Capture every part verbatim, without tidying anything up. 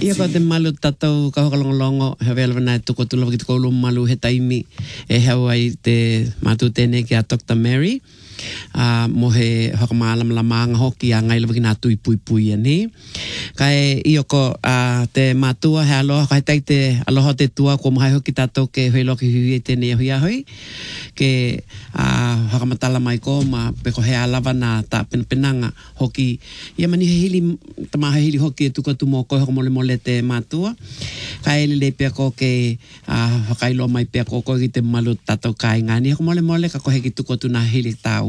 Ia ko te malu tatou ka hokalongolongo he vela na tuko tula ki ko malu he taimi e hawai te matu tene ki a Doctor Mary. Uh, mo he hokamala malamanga hoki a ngai lawaki nā tui pui pui ani. Kai iyo ko uh, te matua he aloha, kai tai te aloha te tua ko mahai hoki tatou ke hui loki hui e tene hui ahoi. Ke uh, hokamatala mai ko ma peko he alawa nā ta penanga hoki. Ia mani he hili, tama he hili hoki e tuka tu mo koe hokamole mole te matua. Kai ele le pia ko ke uh, hokailo mai pia ko ko ki te malu tatou kai ngani hokamole mole ka kohe ki tuka tu nā hili tau.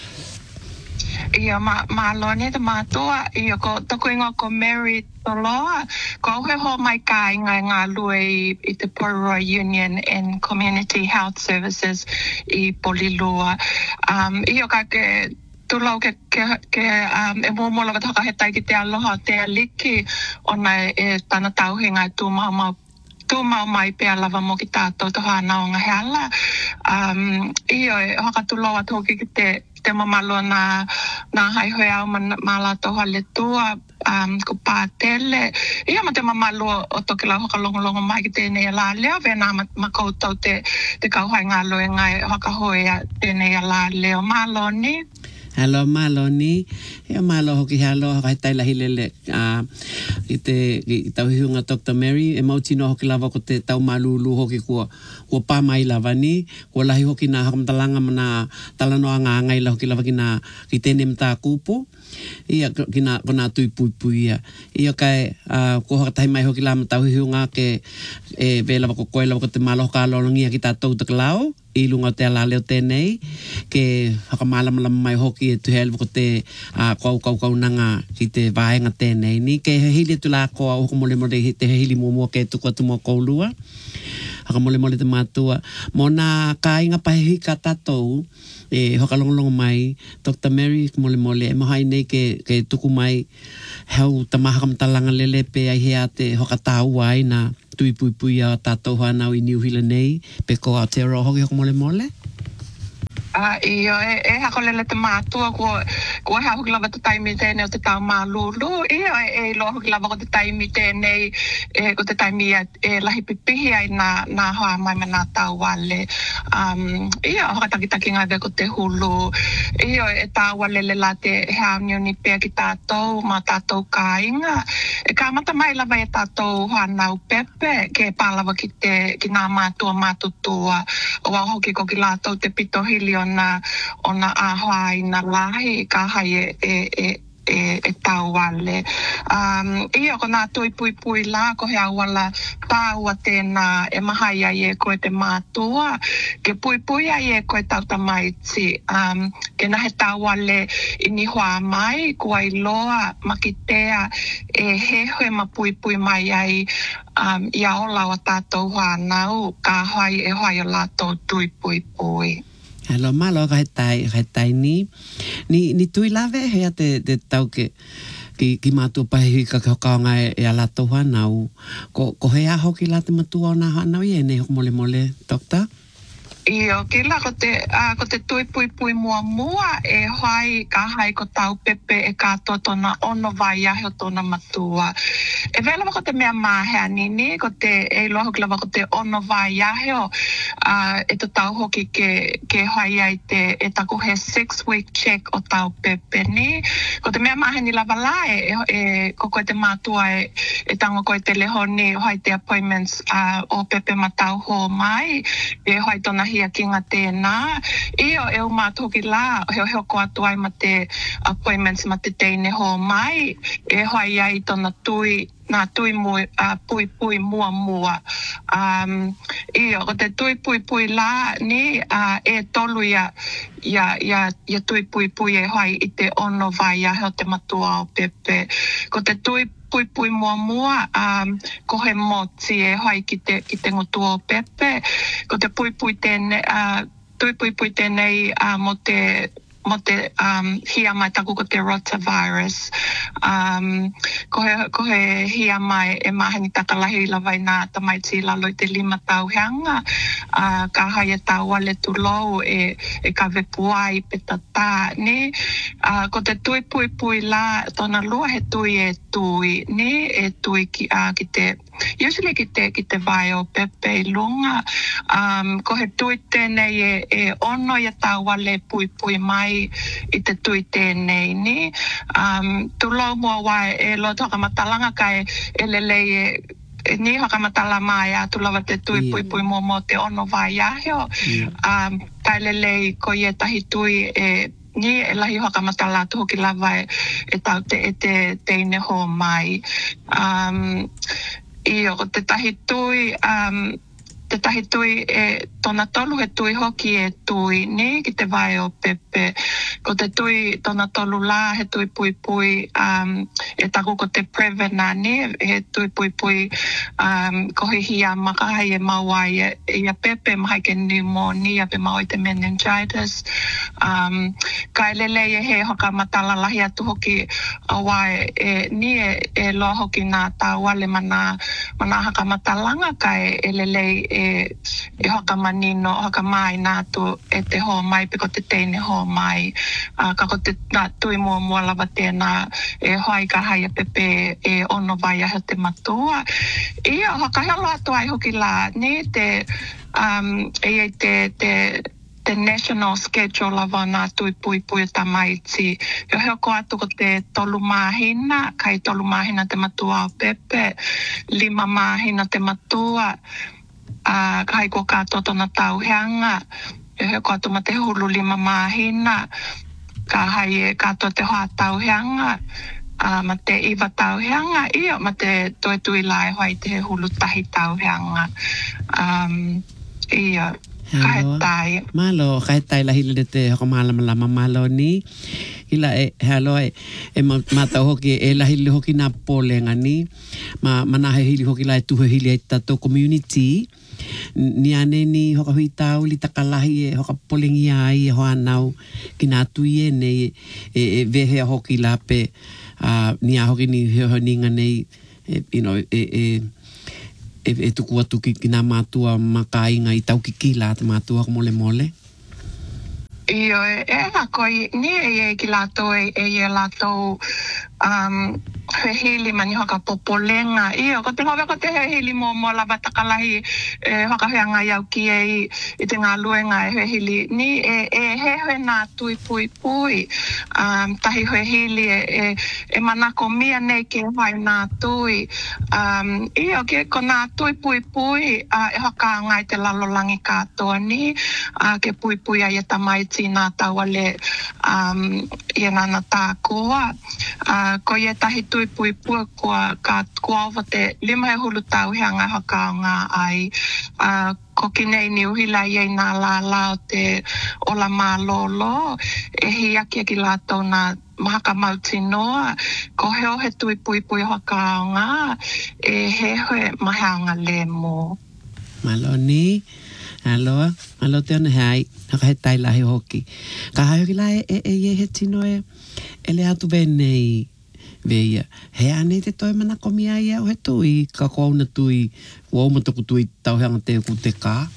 Ia ma ma lone te matua ia ko toko inga ko Mary Toloa ko he ho mai kai ngai ngā lui i te Pororoa Union and Community Health Services i Polilua. Um, ia ka ke tulau ke ke ke um, e mo mo la ka he tai ki te aloha te aliki ona e tana tau he ngai tu ma ma tu mau mai pe lava mo ki tātou te hana o ngā heala. Um, iyo e hoka tu loa tōki ki te, te mamalo na, na hai hoi au mala toha le tua um, ko pātele. Iyo ma te mamalo o toki lau hoka longolongo mai ki tēnei la leo vena ma, ma koutou te, te kauhai ngā loe ngai hoka hoi a tēnei la leo malo ni. Hello Maloni, e malo hoki halo kai tai la hilele a i te i tau hiunga Doctor Mary e mau tino hoki lava ko te tau malulu hoki ko ko pa mai lava ni ko lahi hoki na hakamtalanga mana talano anga ngai la hoki lava kina ki tene mta kupu ia kina kona tui pui pui ia ia kai a ko hakai mai hoki lama tau hiunga ke e vela ko ko lava ko te malo ka lolongia ki ta tau te klau i lunga te ala leo tēnei, ke hakamala malama mai hoki e tuhel ko te uh, kau kau kau nanga ki te vaenga tēnei ni, ke he hili tu la koa o mole mole te he hili mua ke tuko tu mo koulua, hakamole mole te matua, mo nā ka inga pahi ka tatou, e hokalongolongo mai, Doctor Mary mole mole, e mahai nei ke, ke tuku mai, hau tamaha kamtalanga lele pe ai hea te hokatau ai na tui pui pui a tātou hanau i New Zealand nei, pe ko Aotearoa hoki hoko mole mole? Ah, iyo, e, e hako lele te mātua ko, ko e hoki lava te taimi tēnei o te tau mālulu. Iyo, e, e lo hoki lava ko te taimi tēnei, e, ko te taimi e, e lahi pipihi ai nā, nā hoa mai me nā tau wale. Um, iyo, hoka takitaki ngai vea ko te hulu. Iyo, e tau wale le la te hea niuni pia ki tātou, ma tātou kāinga. E ka mata mai lava e tātou hanau pepe, ke pālava ki te, ki nā mātua mātutua. O wau hoki ko ki lātou te pito hili o na ona ahoa i na lahi ka hai e e e e, e tau wale. Um, ia ko nā tui pui pui la ko hea wala tāua tēnā e mahai ai e koe te mātua ke pui pui ai e koe tau tamaiti. Um, ke nahe tau wale i ni hoa mai kua i loa makitea e he hoe ma pui pui mai ai um, i aolau a tātou whanau ka hai e hai o lātou tui pui pui. Hello, malo ka tai ka tai ni ni ni tui lave he te te tau ke ki ki matu pahi ka ka ka ngai e ala to hanau ko ko he a hoki la te matu ona hanau ye ne mole mole Doctor. Iyo, ki la ko te, uh, ko te tui pui pui mua mua e hai ka hai ko tau pepe e kato tona ono vai ahe o tona matua. E vela ko te mea mahea nini, ko te e loa hoki lava ko te ono vai ahe o uh, e to tau hoki ke, ke hai ai te e taku he six week check o tau pepe ni. Ko te mea mahea ni lava la e, e ko koe te matua e, e tango koe te leho ni hai te appointments uh, o pepe matau ho mai e hai tona hi a kinga tēnā. Iyo e o mātoki la, heo heo ko atu ai ma te appointments ma te teine ho mai, e hoi ai tona tui, nā tui mui, uh, pui pui mua mua. Um, iyo, ko te tui pui pui la ni, uh, e tolu ia, ia, ia, ia tui pui pui e hoi i te ono vai a heo te matua o pepe. Ko te tui pui pui mua mua, um, ko he moti e hoi ki te, ki te ngotu o pepe, ko te pui pui tēnei, uh, tui pui pui tēnei uh, mo te mo te um, hia mai taku ko te rotavirus. Um, ko, he, ko he hia mai e mahani takalahi lawai nā tamai ti lalo i te lima tau heanga. Uh, ka haia tau ale tu lou e, e ka vepuai pe tata. Ne? Uh, ko te tui pui pui la, tona lua he tui e tui. Ne? E tui ki, uh, ki te, usually ki te, ki te vai o pepe lunga. Um, ko he tui tēnei e, e ono ia tau ale pui pui mai i te tui tēnei ni. Um, tu lau mua wai e lo toka matalanga kai e lelei e e ni haka matala mai a tu lava te tui pui pui mo mo te ono vai aheo. Yeah. Um, kai lelei ko ie tahi tui e ni e lahi haka matala tu hoki lava e, e tau te e te teine ho mai. Um, I o te tahi tui um, te tahi tui e tona tolu he tui hoki e tui ni ki te vai o pepe. Ko te tui tona tolu la he tui pui pui um, e taku ko te prevena ni he tui pui pui um, ko he hia makahai e mawai e, e ia pepe mahai ke pneumonia pe mawai te meningitis. Um, kai lele e he hoka matala lahi atu hoki awai e, ni e, e loa hoki nā tāwale mana, mana haka matalanga kai e lele e e, e hoka manino, hoka mai nā tu e te ho mai, pe ko te teine ho mai. Uh, ka ko te nā tui mua mua lava tēnā e hoai ka haia pepe e ono vai aha te matua. Ia, hoka helo atu ai hoki la, ne te, um, e te, te, te national schedule lava nā tui pui pui ta maiti. Yo heo ko atu ko te tolu mahina, kai tolu mahina te matua o pepe, lima mahina te matua, Uh, kai ko kato tona tau heanga, e he kato ma te hulu lima mahina, ka hai e kato te hoa tau heanga, uh, ma te iwa tau heanga, ia ma te toi tui lai hoi te hulu tahi tau heanga. Um, ia, kai tai. Malo, kai tai la hile te hoko malama lama malo ni. Ila e halo e e mata hoki e la hili hoki na polenga ni. Ma mana he hili hoki la e tuhe hili e tato community. Ni ane ni hoka hui tau li takalahi e hoka polengi ai e hoa nau ki nā tui e nei e, e vehe hoki la pe uh, ni a hoki ni heo ninga nei e, you know, e, e, e, e tuku atu ki, ki nā mātua makainga i tau ki ki la te mātua mole mole. Io e e akoi ni e e ki lato e e e lato um he hili mani hoka popolenga io ko te hove ko te he hili mo mo lava takalahi e hoka heanga iau ki e i te ngā luenga e he hili ni e e he he nā tui pui pui um tahi he hili e e, e manako mia nei ke vai nā tui um io ke ko nā tui pui pui uh, e hoka ngai te lalolangi katoa ni uh, ke pui pui ai e tamai nā tauale um, ia nana tā koa. Uh, ko ia tahi tui pui pua kua ka kua ova te lima he hulu tau heanga haka o ngā ai. Uh, ko kinei ni uhila iei nā la la o te ola mā lolo e hi aki aki lātou nā mahaka mauti noa. Ko heo he tui pui pui haka o ngā e he he mahanga le mo. Maloni. Aloha, alo te ana hai, haka he tai lahi hoki. Ka hai hoki lai e e e he tino e, e le atu venei veia. He ane te toi mana komi ai au he tui, ka kua una tui, kua uma tuku tui tauheanga te ku te kā.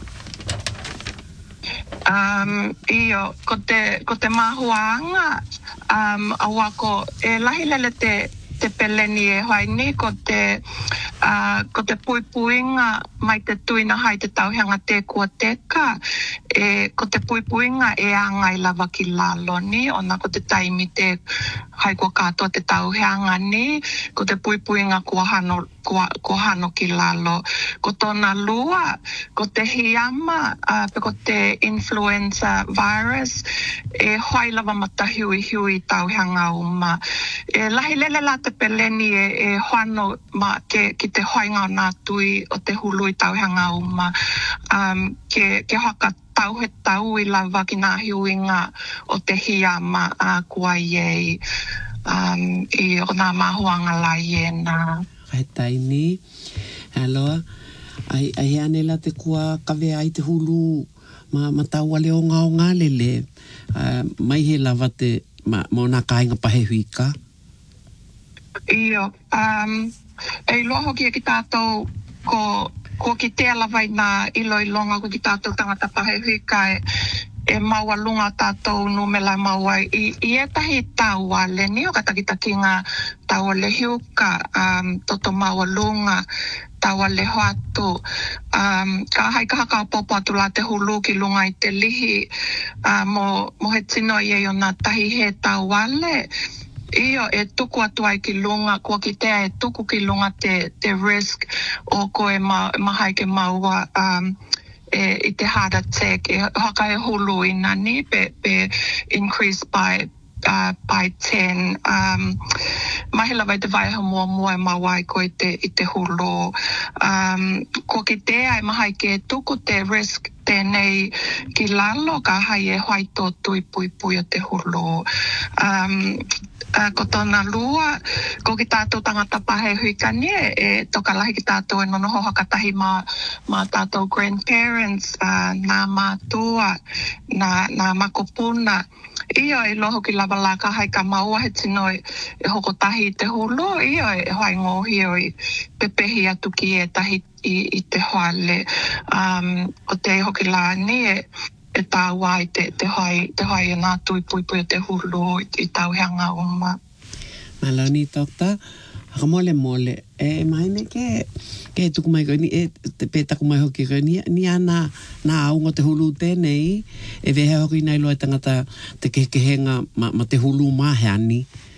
Um, io, ko te, ko te mahuanga, um, awa ko e lahi lele te, te peleni e hoai ni, ko te, uh, ko te pui puinga mai te tuina hai te tauheanga te kua teka, e, ko te pui puinga e angai lava ki lalo ni, ona ko te taimi te hai kua katoa te tauheanga ni, ko te pui puinga kua hano, kua, kua hano ki lalo. Ko tona lua, ko te hiama, uh, pe ko te influenza virus, e hoai lava mata hui hui tauheanga uma. E lahi lele la te peleni e, e hoano ma ke, ki te hoainga o nā tui o te hului tauheanga uma. Um, ke, ke haka tau he tau i lava ki nā hiuinga o te hiama a uh, kua iei. Um, I o nā mahuanga lai e nā. Hai taini. Aloha. Ai, ai ane la te kua kawe ai te hulu ma ma tau ale o ngā o ngā lele uh, mai he lava te ma mo nā kāinga pahe huika. Iyo, um, e loa hoki e ki tātou ko, ko ki te alawai nā ilo i longa ko ki tātou tangata pahe huika e, e maua lunga tātou no me lai maua i, i e tahi tau ale ni o katakitaki ngā tau ale hiuka um, toto maua lunga tau ale hoatu um, ka hai ka haka popo atu la te hulu ki lunga i te lihi uh, mo, mo he tino i e o nā tahi he tau ale Iyo e tuku atu ai ki lunga, kua ki tea e tuku ki lunga te, te risk o koe ma, mahai ke maua um, e, i te heart attack. E haka e hulu i nani pe, pe increase by uh, by ten. Um, mahila vai te vaiha mua mua e maua i koe te, i te hulu. Um, kua ki tea e mahai ke tuku te risk tēnei ki lalo ka hai e hoaito tui pui pui o te hulu. Um, Uh, ko tōna lua, ko ki tātou tangata pahe huikani e, e toka lahi ki tātou e nonoho hakatahi mā, mā tātou grandparents, uh, nā mātua, nā, nā makopuna. Iyo e loho ki lava la ka hai ka maua he tino e, e hokotahi i te hulu, iyo e hoai ngohi o i pepehi atu ki e tahi i, i te hoale. Um, o te hoki la ni e e tā wai te, te hai te hai e nā tui pui pui o te hulu i, i tau heanga o ma. Malani tokta, haka mole mole, e mai me ke, ke tuku mai koe ni, e te pētaku mai hoki koe ni, ni a nā, nā aunga te hulu tēnei, e wehe hoki nei loa tangata te kekehenga ma, ma te hulu māheani.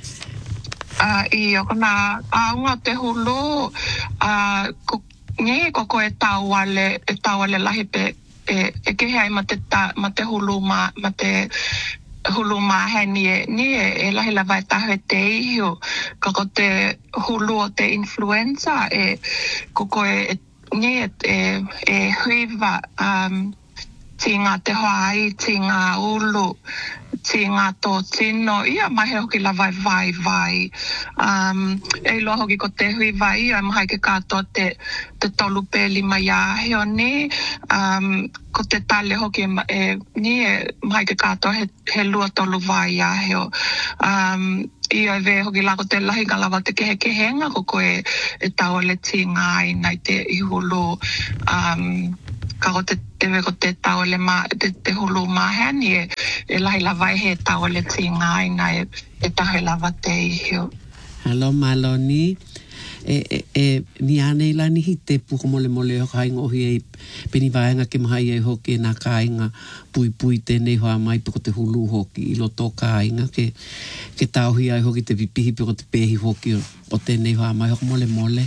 Uh, I o kona aunga te hulu, uh, ko, nge ko koe tau wale, e tau wale lahi pe, e, e kehe ai ma te, ta, ma te hulu ma, ma te hulu ma he ni e, ni e, e lahi lawa e tahe te iho, ka ko te hulu o te influenza, e koko e, ni e, e, e huiva, um, ti ngā te hoai, ti ngā ulu, ti ngā tō tino, ia mahe hoki lawa e vai vai. Um, e loa hoki ko te hui vai, ia mahai ke kātoa te, te tolu pēli mai aheo ni, um, ko te tale hoki e, ni e mahai ke kātoa he, he lua tolu vai aheo. Um, ia e hoki la ko te lahi ka lawa te kehe kehenga, ko koe e tau le ti ngai nai te ihulu, um, ka ko te tewe ko te tau le ma, te, te hulu mahani e, e lahi lawa he tau le ti ngai na e, e tahe lava te ihio. Halo maloni, e, e, e ni anei la ni hite puko mole mole ho kai ngohi e peni vaenga ke mahai e hoki e nā kāinga pui pui tēnei hoa mai puko te hulu hoki i loto kāinga ke, ke tauhi ai hoki te pipihi puko te pehi hoki o, o tēnei hoa mai hoko mole mole.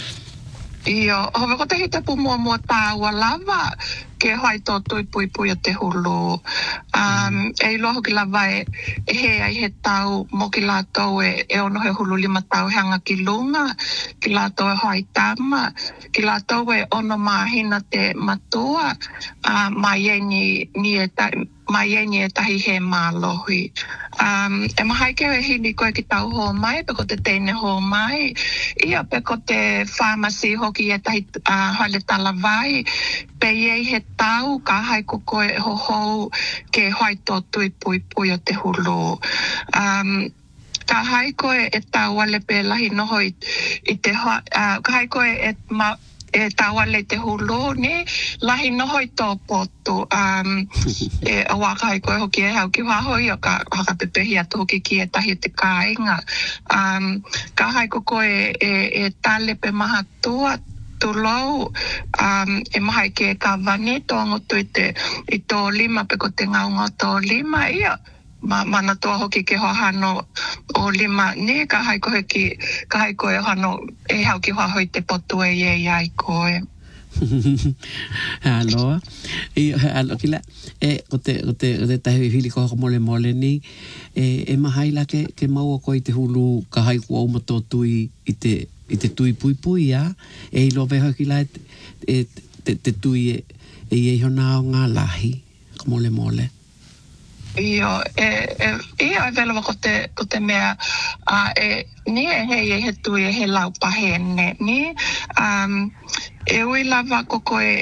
Iyo, hove ko te hite pu mua mua tāua lava ke hoi tō tui pui pui o te hulu. Um, e ilo hoki lava e, e he ai he tau mo ki lātou e, e ono he hulu lima tau hanga ki lunga, ki lātou e hoi tama, ki lātou e ono mahina te matua, uh, mai e ni, ni e ta, mai e ni e tahi he mālohi. Um, e mahai ke e hini koe ki tau ho mai, peko te teine ho mai, ia peko te pharmacy hoki e tahi uh, hale tala vai, pe iei he tau ka hai ko koe ho ho ke hoi tō tui pui pui o te hulu. Um, ka hai koe e tau ale pe lahi noho i, i te hoa, uh, ka hai koe e ma, e tawale te hulu ni lahi noho i tō potu um, e awaka hai koe hoki e hau ki wahoi o ka haka pepehi atu hoki ki e tahi te kāinga um, ka hai ko koe e, e tale pe maha tua tulou um, e mahai ke ka vani tōngo tu i te i tō lima pe ko te ngaunga tō lima ia ma mana toa hoki ke hohano o lima ni ka hai koe ki ka hai koe hano e hau ki hoi te potu e e ai koe. Aloha. E alo kila e o te o te o te tahi hili ko mole mole ni e e mahai la ke ke mau ko i te hulu ka hai ko o mato tui i te i te tui pui pui ya e lo ve kila e te te tui e e e hona ngā lahi ko mole mole. Iyo, e, e, iyo e velo ko te, ko te mea, uh, e, ni e hei e he tui e he lau pahene, ni, um, e ui lava ko koe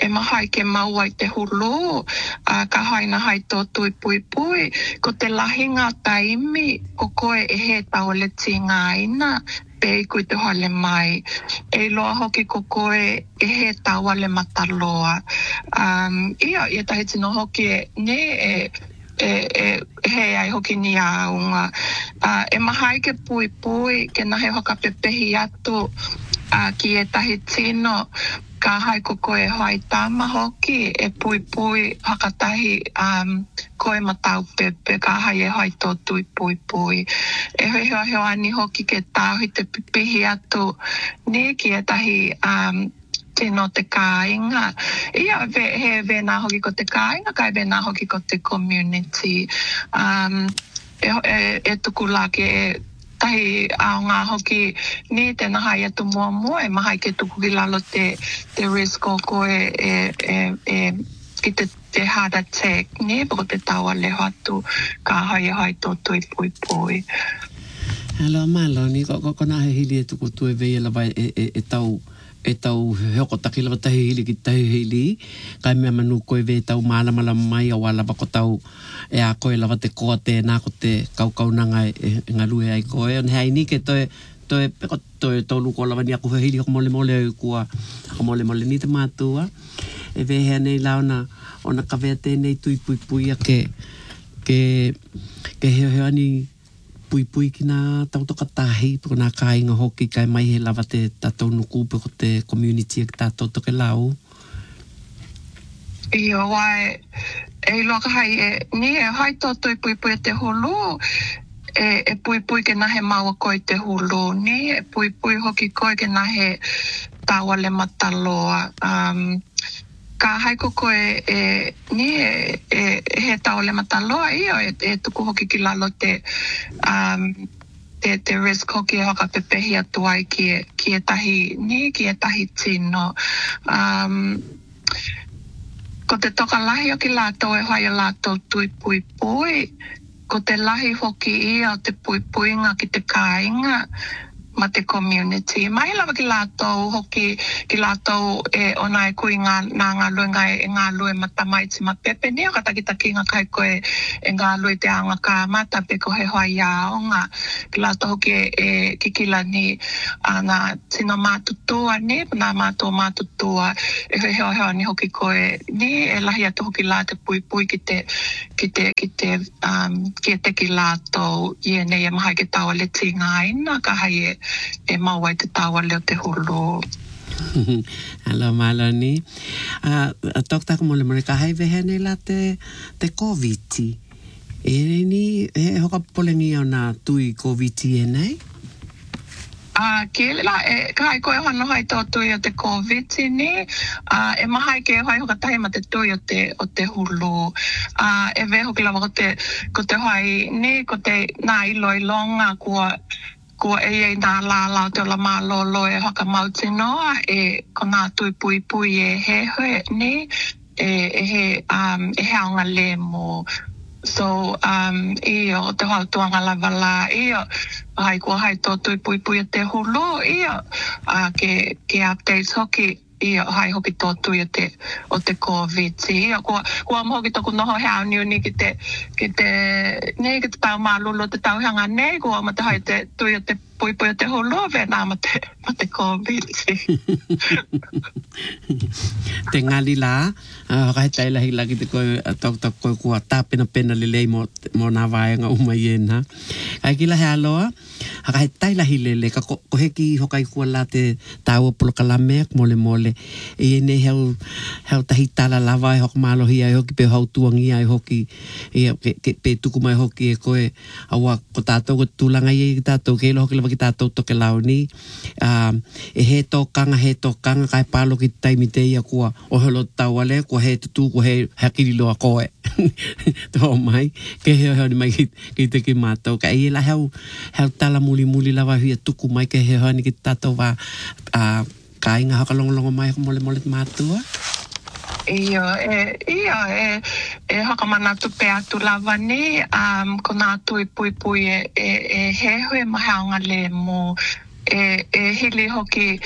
e mahai ke maua i te hulu, a ka haina hai tō tui pui pui, ko te lahinga taimi, ko koe e he tau le tinga ina, pe kui te hale mai. E loa hoki ko koe e he taua le mataloa. Um, ia, ia tahi tino hoki e, ne e, e, e he ai hoki ni aunga. Uh, e mahai ke pui pui, ke nahe hoka pepehi atu, uh, ki e tahi tino, ka hai ko koe hoi tama hoki, e pui pui hakatahi um, koe matau pepe, ka hai e hoi tō tui pui pui. E hoi hoi hoi ani hoki ke tāhi te pipihi atu, ne ki e tahi um, tino te kāinga. Ia ve, he vena hoki ko te kāinga, kai vena hoki ko te community. Um, e, e, e tuku la ke e tahi aonga hoki ni te nahai atu mua mua, e mahai ke tuku ki lalo te, te risk o koe e, e, e, ki te, te heart attack, ni, pako te taua leho atu, ka hai e hai tō tui pui pui. Alo malo ni ko ko na hili tu ko tu e ve la vai e e tau e tau hoko taki lava tahi hili ki tahi hili kai mea manu koe ve tau mala mala mai a wala bako tau e a koe lava te koa te nā ko te kau kau nanga e, e ngalue ai koe on hei ni ke toe toe peko toe tau luko lava ni aku he hili hoko mole mole au kua hoko mole mole ni te mātua e ve hea nei lau na ona ka vea tēnei tui pui pui a ke ke ke heo heo ani pui pui ki nā tautoka tahi, piko nā kāinga hoki kai mai he lava te tātou nuku, piko te community ki tātou toke lau. Ia wai, e loka hai e, ni e hai tō tui pui pui te hulu, e, e pui pui ke nahe maua koe te hulu, ni e pui pui hoki koe ke nahe tawa le mataloa. Um, ka hai ko koe e, ni e, e, he tawa le mataloa ia e, e tuku hoki ki lalo te, um, te, te risk hoki e hoka pepehi atu ai ki e, ki e tahi, ni ki e tahi tino. Um, ko te toka lahi o ki lātou e hoi o lātou tui pui pui, ko te lahi hoki ia o te pui pui ngā ki te kāinga, ma te community. Mai lava ki lātou hoki, ki lātou e ona e kui ngā, nā ngā lue ngā e ngā lue matamai ti ma pepe ni o katakitaki ngā kai koe e ngā lue te anga kā mata pe ko he hoi ao ngā. Ki lātou hoki e, e kikila ni a ngā tina mātutua ni, nā mātua mātutua e he heo heo ni hoki koe ni e lahi atu hoki lā te pui pui ki te, ki te, ki te, um, ki e te ki lātou i e nei e mahai ke taua le tinga ina ka hai e e maua i te tawa leo te hulu. Alo malo ni. Uh, tok tako mole mole ka hai vehe nei la te, te COVID. E ni he hoka polengi o nā tui COVID e nei? Uh, ke la, e, ka hai koe hano hai tō tui o te COVID ni, uh, e mahai ke hai hoka tahi ma te tui o te, o te hulu. Uh, e ve hoki lava ko te, ko te hai ni, ko te nā ilo ilonga kua ko e e nā lālau te ola mālolo e haka mauti noa e ko nā tui pui pui e he hoe ni e, e he um, e he aunga le mo. So, um, iyo, te hau tuanga lava la, iyo, hai kua hai tō tui pui pui e te hulu, iyo, uh, ke, ke updates hoki, iyo, hai hoki tō tui o te, o te COVID. Iyo, kua, kua mo hoki tōku noho hea niu ni ki te, ki te, ne, ki te tau mālulo, te tau hanga ne, kua ma te hai te tui o te pui pui o te hulu, ve nā ma te, ma te COVID. Te ngali la, uh, kai tai lahi lagi te koe, tok tok koe kua tāpena pena lelei mo, mo nā vāenga uma iena. Kai ki lahi aloa, kai tai lahi lele, ka ko, ko heki hokai kua la te tāua polokalame, mole mole, e ne heo, heo tahi tala lava e hoka mālohi ai hoki, pe hau tuangi ai hoki, e, ke, ke, pe tuku mai hoki e koe, awa ko tātou ko tūlanga i ki tātou, ke ilo hoki lava ki tātou toke lau ni, um, e he tōkanga, he tōkanga, kai pālo ki taimi te ia kua o helo tauale, kua he tutu, kua he hakiriloa koe. Tō mai, ke heo heo ni mai ki, ki te ki mātou, ka i la heo, heo tala muli muli lawa hui tuku mai ke heo heo ni ki tātou wā, uh, ka inga haka longo longo mai mole mole mātua. Iyo, e, iyo, e, e haka manatu pe atu lava ni, um, ko nā tui pui pui e, e, e he hui mahaunga le mo, e, e hili hoki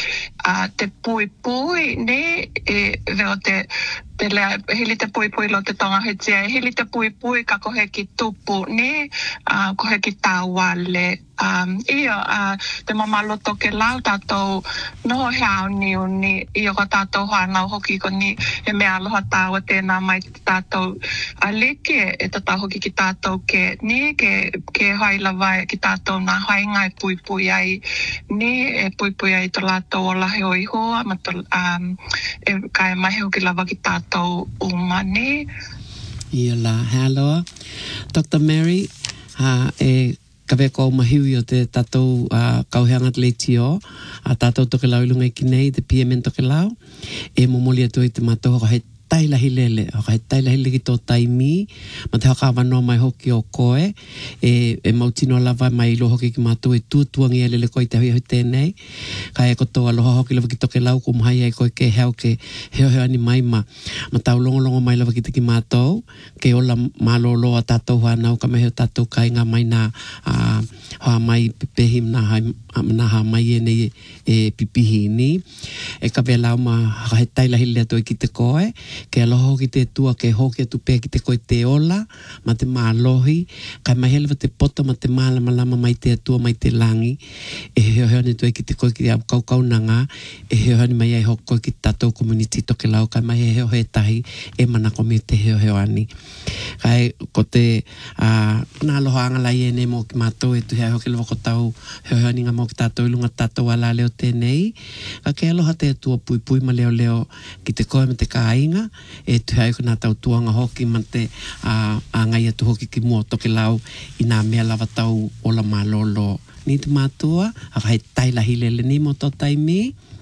a te pui pui ne e veo te te lea hili te pui pui lo te tonga hetia e hili te pui pui ka kohe ki tupu ne a kohe ki tawale um ia a te mamalo toke lau tatou no hao ni uni ia ko tatou hana hoki ko ni e me aloha tawa tēnā mai tatou a leke e tata hoki ki tatou ke ni ke ke haila vai ki tatou na hai ngai pui pui ai ni e pui pui ai to latou ola he oi hoa ma to um e kai mai hoki lava ki tatou umane ia la hello Doctor Mary ha e kawe ko mahiwi o te tatou uh, kauheanga te leitio a tatou toke lau ilunga i kinei te P M N toke lau e momoli atu i te matoho ka he tailahi lele o ka he tailahi leki tō taimi ma te haka wanoa mai hoki o koe e, e mautino lava mai ilo hoki ki mātou e tūtuangi e lele koe te hui hui tēnei ka e koto aloha hoki lava ki toke lau ko mahai ai koe ke heo ke heo heo ani mai ma ma tau longo longo mai lava ki te ki mātou ke ola malolo a tātou hanau ka meheo tātou ka inga mai na uh, hoa mai pepehi mna hai mna ha mai e nei e pipihi ni e ka vela ma ka he tailahi lele atu ki te koe ke aloha hoki te tua ke hoki atu pē ki te koe te ola ma te mālohi kai mai helewa te poto ma te mālama lama mai te atua mai te langi e heo heo ni tue ki te koe ki te au kau kau nanga e heo heo ni mai ai hoko koe ki tatou community toke lau kai mai he heo he tahi e mana komi te heo heo ani kai ko te uh, nā aloha anga lai e ne mo ki mātou e tu hea hoki lewa ko tau heo heo ni ngā mo ki tatou ilunga tatou ala leo tēnei ka ke aloha te atua pui pui ma leo leo ki te koe me te kāinga e tu hai ko nā tau tuanga hoki man te uh, a ngai atu hoki ki mua toke lau i nā mea lava tau ola malolo ni te mātua a kai tailahi lele ni mo tō taimi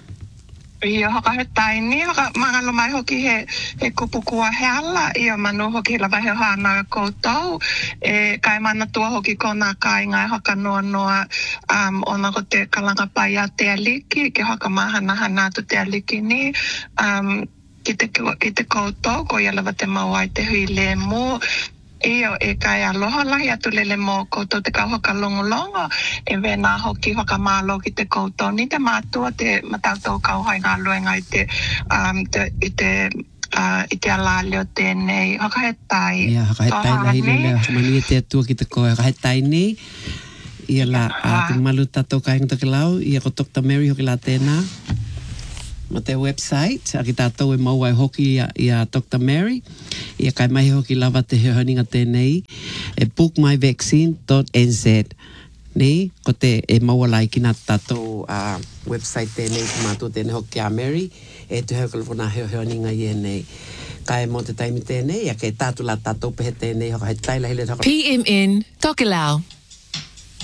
ia haka he taini haka magalo mai hoki he he kupukua he ala ia manu hoki lava he hana koutou e kai mana tua hoki ko nā kāinga haka noa noa um, ona ko te kalanga pai a te aliki ke haka mahana hana tu te aliki ni um, ki te, ki te koutou ko ia lava te mawai te hui le mo Iyo e kai aloha lahi atu lele mo koutou te kau haka longolongo e wena hoki haka mālo ki te koutou ni te mātua te matautou kau hai ngā luenga i te, um, te, i te uh, i te alaleo tēnei haka he tai ia haka he tai lahi lele mani e te atua ki te koe haka he tai ni ia la a te malu tatou kāinga toke lau ia ko Doctor Mary hoki la tēnā ma te website, a ki tātou e mau ai hoki ia, ia Doctor Mary, ia kai mai hoki lava te heohaninga tēnei, e book my vaccine dot n z. Nei, ko te e mau alai ki nā tātou uh, website tēnei, ki mātou tēnei hoki a Mary, e tu heo kalafona heohaninga i e nei. Kai mo te taimi tēnei, ia ke tātou la tātou pehe tēnei, hoka he taila hele. P M N, Tokelau.